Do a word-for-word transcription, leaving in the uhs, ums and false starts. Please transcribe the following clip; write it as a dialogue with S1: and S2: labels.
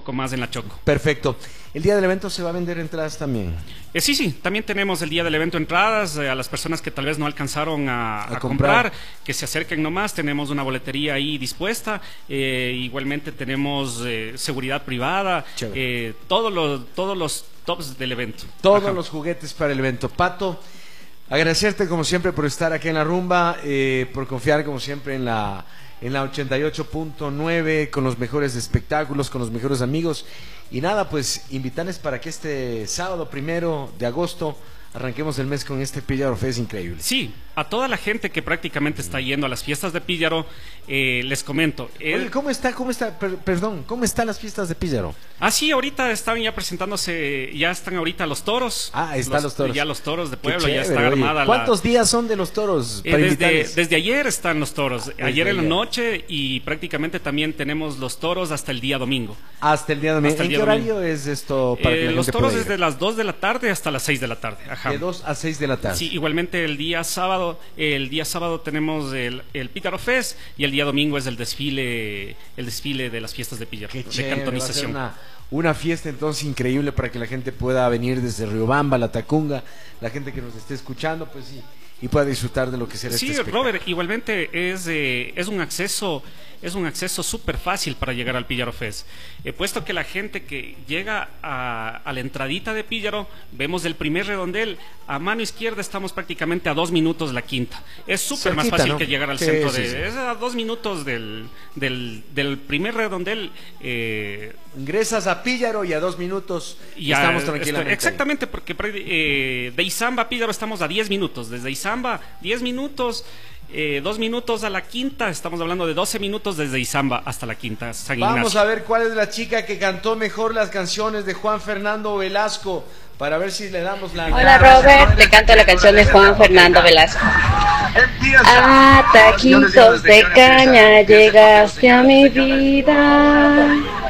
S1: poco más en la Choco.
S2: Perfecto. ¿El día del evento se va a vender entradas también?
S1: Eh, sí, sí, también tenemos el día del evento entradas, eh, a las personas que tal vez no alcanzaron a,
S2: A
S1: a
S2: comprar.
S1: comprar, que se acerquen nomás, tenemos una boletería ahí dispuesta, eh, igualmente tenemos eh, seguridad privada, eh, todos los, todos los tops del evento.
S2: Todos
S1: Ajá.
S2: los juguetes para el evento. Pato, agradecerte como siempre por estar aquí en la rumba, eh, por confiar como siempre en la, en la ochenta y ocho punto nueve, con los mejores espectáculos, con los mejores amigos. Y nada, pues invitarles para que este sábado primero de agosto arranquemos el mes con este Píllaro Fest increíble.
S1: Sí, a toda la gente que prácticamente está yendo a las fiestas de Píllaro, eh, les comento. El...
S2: Oye, ¿cómo está, cómo está, per, perdón, cómo están las fiestas de Píllaro?
S1: Ah, sí, ahorita están ya presentándose, ya están ahorita los toros.
S2: Ah, ahí están los, los toros.
S1: Ya los toros de Pueblo,
S2: chévere,
S1: ya está armada.
S2: ¿Cuántos
S1: la...
S2: días son de los toros?
S1: Eh,
S2: Para
S1: desde, desde ayer están los toros,
S2: ah,
S1: ayer en la
S2: ayer.
S1: noche, y prácticamente también tenemos los toros hasta el día domingo.
S2: Hasta el día domingo. ¿En
S1: día
S2: qué horario
S1: domingo.
S2: es esto para
S1: eh,
S2: que la
S1: Los
S2: gente
S1: toros
S2: pueda ir?
S1: desde las dos de la tarde hasta las seis de la tarde. Ajá.
S2: De dos a seis de la tarde.
S1: Sí, igualmente el día sábado, el día sábado tenemos el, el Píllaro Fest, y el día domingo es el desfile, el desfile de las fiestas de Píllaro,
S2: Qué
S1: de
S2: chévere,
S1: cantonización.
S2: va a ser una, una fiesta entonces increíble para que la gente pueda venir desde Riobamba, La Tacunga, la gente que nos esté escuchando, pues sí, y pueda disfrutar de lo que será
S1: Sí,
S2: este espectáculo.
S1: Robert, igualmente es, eh, es un acceso es un acceso súper fácil para llegar al Píllaro Fest, eh, puesto que la gente que llega a, a la entradita de Píllaro, vemos el primer redondel, a mano izquierda estamos prácticamente a dos minutos de la quinta, es súper más fácil, ¿no?, que llegar al
S2: sí,
S1: centro,
S2: sí,
S1: de,
S2: sí.
S1: es a dos minutos del, del, del primer redondel. eh,
S2: Ingresas a Píllaro y a dos minutos
S1: Ya,
S2: estamos
S1: esto-
S2: tranquilamente.
S1: exactamente, porque eh, de Izamba a Píllaro estamos a diez minutos, desde Izamba diez minutos, eh, dos minutos a la quinta, estamos hablando de doce minutos desde Izamba hasta la quinta, San
S2: Vamos
S1: Ignacio.
S2: a ver cuál es la chica que cantó mejor las canciones de Juan Fernando Velasco, para ver si le damos la...
S3: Hola Robert, te canto la canción de Juan Fernando Velasco. A taquitos de caña llegaste a mi vida.